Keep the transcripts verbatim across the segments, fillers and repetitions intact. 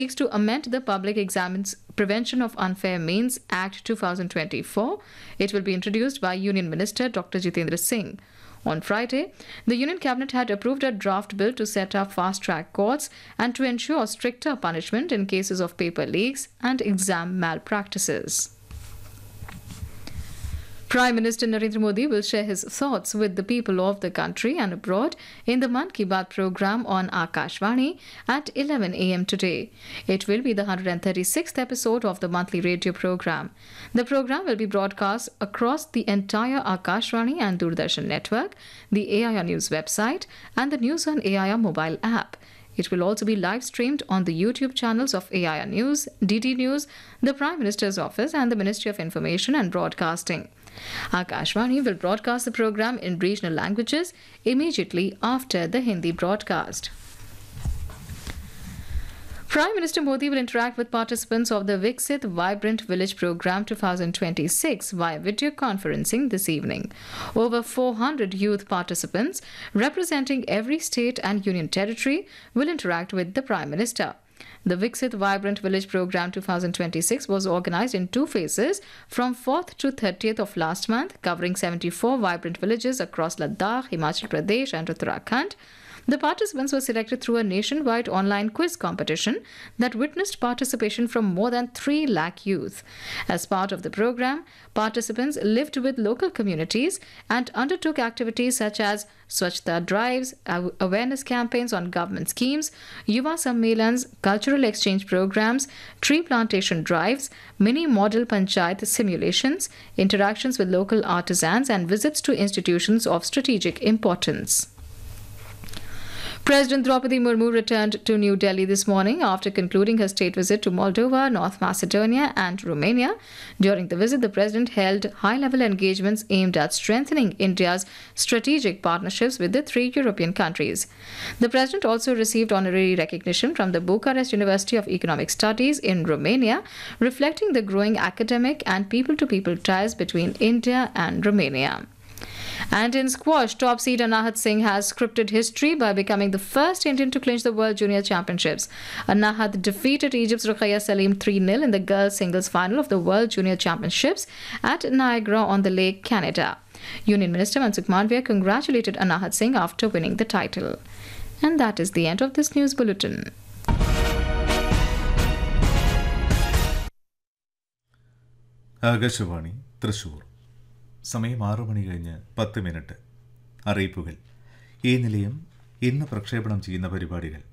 seeks to amend the Public Examines Prevention of Unfair Means Act twenty twenty-four. It will be introduced by Union Minister Doctor Jitendra Singh. On Friday, the Union Cabinet had approved a draft bill to set up fast-track courts and to ensure stricter punishment in cases of paper leaks and exam malpractices. Prime Minister Narendra Modi will share his thoughts with the people of the country and abroad in the Mann Ki Baat program on Akashvani at eleven a m today. It will be the one hundred thirty-sixth episode of the monthly radio program. The program will be broadcast across the entire Akashvani and Doordarshan network, the A I R News website, and the News on A I R mobile app. It will also be live streamed on the YouTube channels of A I R News, D D News, the Prime Minister's Office, and the Ministry of Information and Broadcasting. Akashvani will broadcast the program in regional languages immediately after the Hindi broadcast. Prime Minister Modi will interact with participants of the Viksit Vibrant Village Program twenty twenty-six via video conferencing this evening. Over four hundred youth participants representing every state and union territory will interact with the Prime Minister. The Viksit Vibrant Village Program twenty twenty-six was organized in two phases from fourth to thirtieth of last month, covering seventy-four vibrant villages across Ladakh, Himachal Pradesh and Uttarakhand. The participants were selected through a nationwide online quiz competition that witnessed participation from more than three lakh youth. As part of the program, participants lived with local communities and undertook activities such as Swachhta drives, awareness campaigns on government schemes, Yuva Sammelans, cultural exchange programs, tree plantation drives, mini model panchayat simulations, interactions with local artisans, and visits to institutions of strategic importance. President Draupadi Murmu returned to New Delhi this morning after concluding her state visit to Moldova, North Macedonia and Romania. During the visit, the president held high-level engagements aimed at strengthening India's strategic partnerships with the three European countries. The president also received honorary recognition from the Bucharest University of Economic Studies in Romania, reflecting the growing academic and people-to-people ties between India and Romania. And in squash, top seed Anahat Singh has scripted history by becoming the first Indian to clinch the World Junior Championships. Anahat defeated Egypt's Ruqayya Salim three nil in the girls' singles final of the World Junior Championships at Niagara-on-the-Lake, Canada. Union Minister Mansukh Mandavia congratulated Anahat Singh after winning the title. And that is the end of this news bulletin. Akashvani Thrissur. സമയം ആറു മണി കഴിഞ്ഞ് പത്ത് minute. അറിയിപ്പുകൾ. ഈ നിലയം ഇന്ന് പ്രക്ഷേപണം ചെയ്യുന്ന പരിപാടികൾ: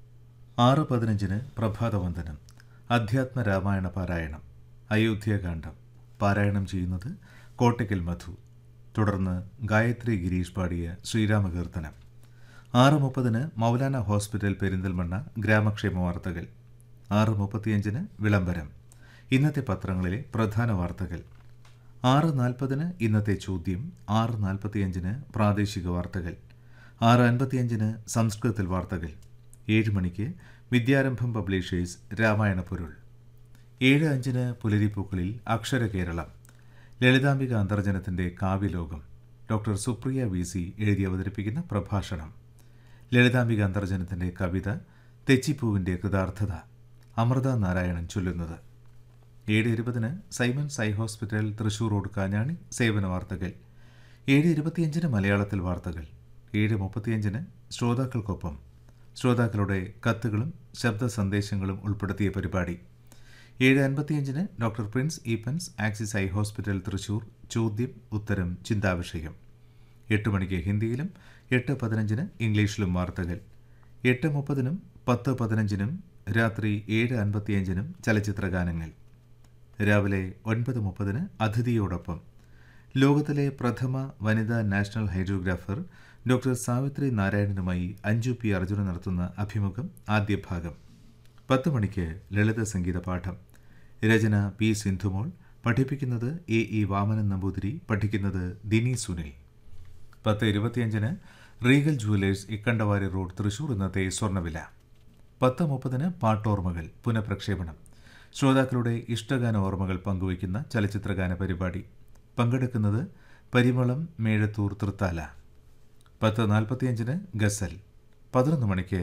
ആറ് പതിനഞ്ചിന് പ്രഭാതവന്ദനം, അധ്യാത്മ രാമായണ പാരായണം, അയോധ്യാകാന്ഡം. പാരായണം ചെയ്യുന്നത് കോട്ടയ്ക്കൽ മധു. തുടർന്ന് ഗായത്രി ഗിരീഷ് പാടിയ ശ്രീരാമകീർത്തനം. ആറ് മുപ്പതിന് മൗലാന ഹോസ്പിറ്റൽ പെരിന്തൽമണ്ണ ഗ്രാമക്ഷേമ വാർത്തകൾ. ആറ് മുപ്പത്തിയഞ്ചിന് വിളംബരം, ഇന്നത്തെ പത്രങ്ങളിലെ പ്രധാന വാർത്തകൾ. ആറ് നാൽപ്പതിന് ഇന്നത്തെ ചോദ്യം. ആറ് നാൽപ്പത്തിയഞ്ചിന് പ്രാദേശിക വാർത്തകൾ. ആറ് അൻപത്തിയഞ്ചിന് സംസ്കൃതത്തിൽ വാർത്തകൾ. ഏഴ് മണിക്ക് വിദ്യാരംഭം പബ്ലിഷേഴ്സ് രാമായണ പൊരുൾ. ഏഴ് അഞ്ചിന് പുലരിപ്പൂക്കളിൽ Aksharakeralam, Lalithambika അന്തർജനത്തിൻ്റെ കാവ്യലോകം. Doctor Supriya V C എഴുതി അവതരിപ്പിക്കുന്ന പ്രഭാഷണം. ലളിതാംബിക അന്തർജനത്തിൻ്റെ കവിത തെച്ചിപ്പൂവിൻ്റെ കൃതാർത്ഥത, അമൃത നാരായണൻ ചൊല്ലുന്നത്. ഏഴ് ഇരുപതിന് Symons eye hospital Thrissur road Kanjani സേവന വാർത്തകൾ. ഏഴ് ഇരുപത്തിയഞ്ചിന് മലയാളത്തിൽ വാർത്തകൾ. ഏഴ് മുപ്പത്തിയഞ്ചിന് ശ്രോതാക്കൾക്കൊപ്പം, ശ്രോതാക്കളുടെ കത്തുകളും ശബ്ദ സന്ദേശങ്ങളും ഉൾപ്പെടുത്തിയ പരിപാടി. ഏഴ് അൻപത്തിയഞ്ചിന് doctor Prince Eappen's axis eye hospital Thrissur ചോദ്യം ഉത്തരം ചിന്താവിഷയം. എട്ട് മണിക്ക് ഹിന്ദിയിലും എട്ട് പതിനഞ്ചിന് ഇംഗ്ലീഷിലും വാർത്തകൾ. എട്ട് മുപ്പതിനും പത്ത് പതിനഞ്ചിനും രാത്രി ഏഴ് അൻപത്തിയഞ്ചിനും ചലച്ചിത്രഗാനങ്ങൾ. രാവിലെ ഒൻപത് മുപ്പതിന് അതിഥിയോടൊപ്പം ലോകത്തിലെ പ്രഥമ വനിതാ national hydrographer doctor Savitri നാരായണനുമായി Anju P Arjuna നടത്തുന്ന അഭിമുഖം ആദ്യ ഭാഗം. പത്ത് മണിക്ക് ലളിത സംഗീത പാഠം. രചന പി സിന്ധുമോൾ. പഠിപ്പിക്കുന്നത് എ ഇ വാമനൻ നമ്പൂതിരി. പഠിക്കുന്നത് ദിനി സുനിൽ. പത്ത് ഇരുപത്തിയഞ്ചിന് Regal jewellers Ikkandavari road Thrissur ഇന്നത്തെ സ്വർണ്ണവില. പത്ത് മുപ്പതിന് പാട്ടോർമ്മകൾ പുനഃപ്രക്ഷേപണം. ശ്രോതാക്കളുടെ ഇഷ്ടഗാന ഓർമ്മകൾ പങ്കുവയ്ക്കുന്ന ചലച്ചിത്രഗാന പരിപാടി. പങ്കെടുക്കുന്നത് പരിമളം മേഴത്തൂർ തൃത്താല. പത്ത് നാൽപ്പത്തിയഞ്ചിന് ഗസൽ. പതിനൊന്ന് മണിക്ക്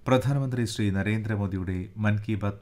പ്രധാനമന്ത്രി ശ്രീ നരേന്ദ്രമോദിയുടെ മൻ കി ബാത്ത്